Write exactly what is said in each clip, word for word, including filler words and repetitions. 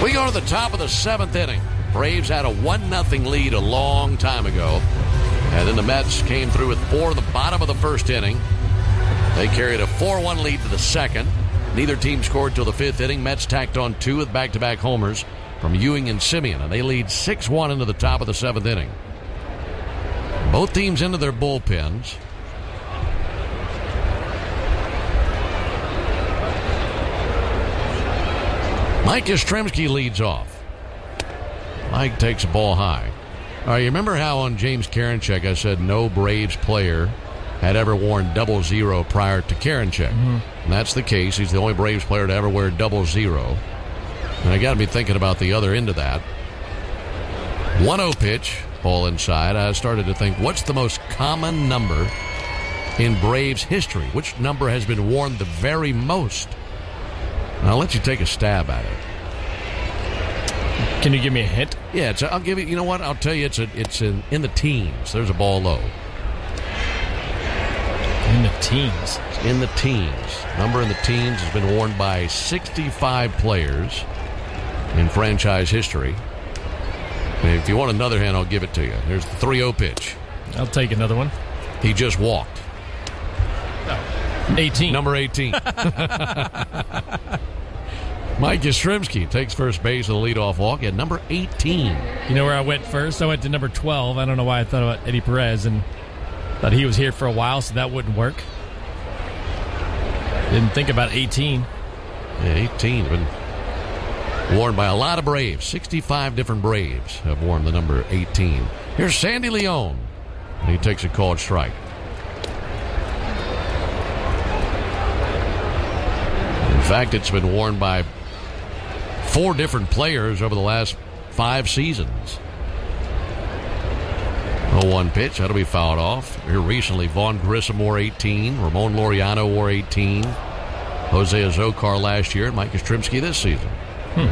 We go to the top of the seventh inning. Braves had a one nothing lead a long time ago. And then the Mets came through with four in the bottom of the first inning. They carried a four one lead to the second. Neither team scored till the fifth inning. Mets tacked on two with back-to-back homers from Ewing and Simeon, and they lead six one into the top of the seventh inning. Both teams into their bullpens. Mike Yastrzemski leads off. Mike takes a ball high. All right, you remember how on James Karinchak I said no Braves player had ever worn double zero prior to Karinchak? Mm-hmm. And that's the case. He's the only Braves player to ever wear double zero. And I got to be thinking about the other end of that. one oh pitch, ball inside. I started to think, what's the most common number in Braves history? Which number has been worn the very most? And I'll let you take a stab at it. Can you give me a hint? Yeah, it's a, I'll give you. You know what? I'll tell you. It's a, it's in, in the teens. There's a ball low. In the teens. It's in the teens. Number in the teens has been worn by sixty-five players in franchise history. And if you want another hint, I'll give it to you. There's the three oh pitch. I'll take another one. He just walked. Oh. eighteen. Number eighteen. Mike Yastrzemski takes first base with a leadoff walk at number eighteen. You know where I went first? I went to number twelve. I don't know why I thought about Eddie Perez and thought he was here for a while, so that wouldn't work. Didn't think about eighteen. Yeah, eighteen. Been worn by a lot of Braves. sixty-five different Braves have worn the number eighteen. Here's Sandy Leon. He takes a called strike. In fact, it's been worn by four different players over the last five seasons. oh one pitch. That'll be fouled off. Here recently, Vaughn Grissom wore eighteen. Ramon Laureano wore eighteen. Jose Azocar last year and Mike Yastrzemski this season. Hmm.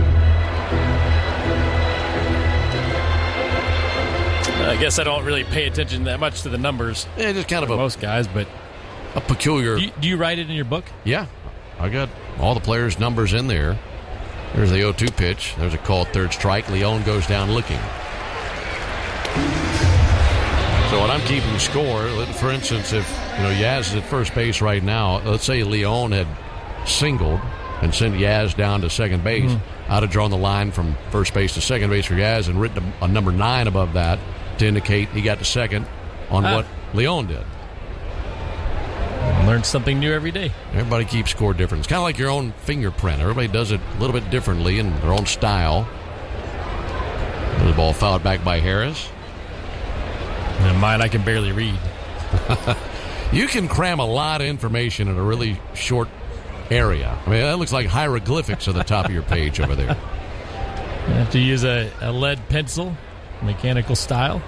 I guess I don't really pay attention that much to the numbers. Yeah, just kind of a, most guys, but a peculiar. Do you, do you write it in your book? Yeah, I got all the players' numbers in there. There's the oh two pitch. There's a called third strike. Leon goes down looking. So when I'm keeping score, for instance, if you know Yaz is at first base right now, let's say Leon had singled and sent Yaz down to second base, mm-hmm. I'd have drawn the line from first base to second base for Yaz and written a, a number nine above that to indicate he got to second on ah. what Leon did. Learn something new every day. Everybody keeps score different. It's kind of like your own fingerprint. Everybody does it a little bit differently in their own style. The ball fouled back by Harris. And mine, I can barely read. You can cram a lot of information in a really short area. I mean, that looks like hieroglyphics at the top of your page over there. You have to use a, a lead pencil, mechanical style.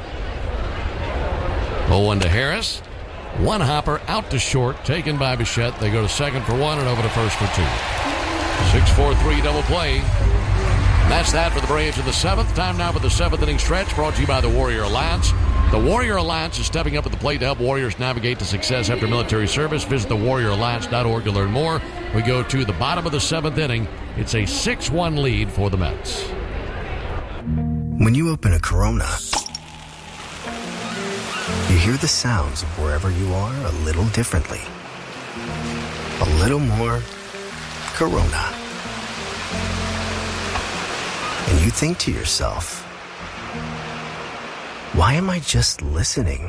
oh one to Harris. One hopper out to short, taken by Bichette. They go to second for one and over to first for two. six four three double play. That's that for the Braves in the seventh. Time now for the seventh inning stretch, brought to you by the Warrior Alliance. The Warrior Alliance is stepping up at the plate to help Warriors navigate to success after military service. Visit the warrior alliance dot org to learn more. We go to the bottom of the seventh inning. It's a six one lead for the Mets. When you open a Corona, you hear the sounds of wherever you are a little differently. A little more Corona. And you think to yourself, why am I just listening?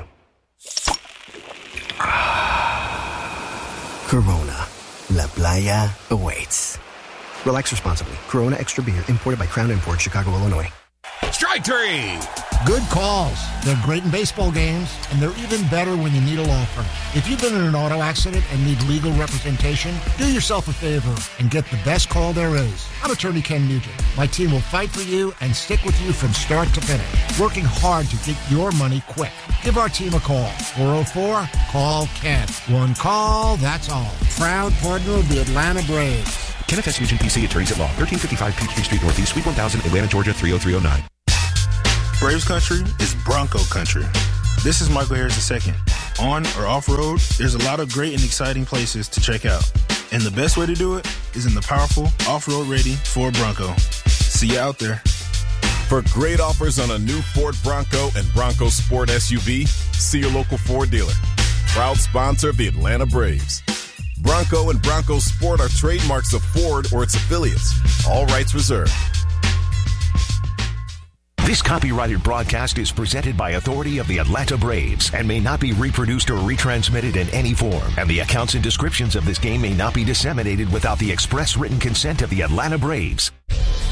Corona. La Playa awaits. Relax responsibly. Corona Extra Beer, imported by Crown Imports, Chicago, Illinois. Strike three! Good calls. They're great in baseball games, and they're even better when you need a law firm. If you've been in an auto accident and need legal representation, do yourself a favor and get the best call there is. I'm attorney Ken Nugent. My team will fight for you and stick with you from start to finish, working hard to get your money quick. Give our team a call. four oh four, call Ken. One call, that's all. Proud partner of the Atlanta Braves. Kenneth S. Nugent, P C, attorneys at law, thirteen fifty-five Peachtree Street Northeast, Suite one thousand, Atlanta, Georgia, three oh three oh nine. Braves country is Bronco country. This is Michael Harris the second. On or off-road, there's a lot of great and exciting places to check out. And the best way to do it is in the powerful, off-road ready Ford Bronco. See you out there. For great offers on a new Ford Bronco and Bronco Sport S U V, see your local Ford dealer. Proud sponsor of the Atlanta Braves. Bronco and Bronco Sport are trademarks of Ford or its affiliates. All rights reserved. This copyrighted broadcast is presented by authority of the Atlanta Braves and may not be reproduced or retransmitted in any form. And the accounts and descriptions of this game may not be disseminated without the express written consent of the Atlanta Braves.